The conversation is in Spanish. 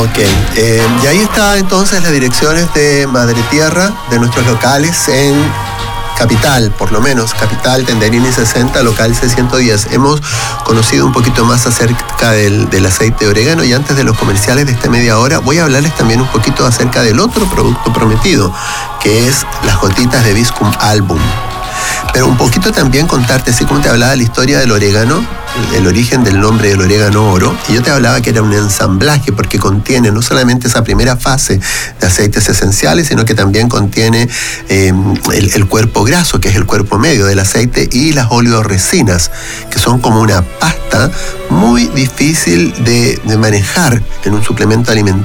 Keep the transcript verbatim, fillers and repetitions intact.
Ok, eh, y ahí está entonces las direcciones de Madre Tierra de nuestros locales en Capital, por lo menos, Capital, Tenderini sesenta, local C ciento diez. Hemos conocido un poquito más acerca del, del aceite de orégano, y antes de los comerciales de esta media hora voy a hablarles también un poquito acerca del otro producto prometido, que es las gotitas de Viscum Album. Pero un poquito también contarte, así como te hablaba de la historia del orégano, el origen del nombre del orégano oro, y yo te hablaba que era un ensamblaje porque contiene no solamente esa primera fase de aceites esenciales, sino que también contiene eh, el, el cuerpo graso, que es el cuerpo medio del aceite, y las oleoresinas, que son como una pasta muy difícil de, de manejar en un suplemento alimenticio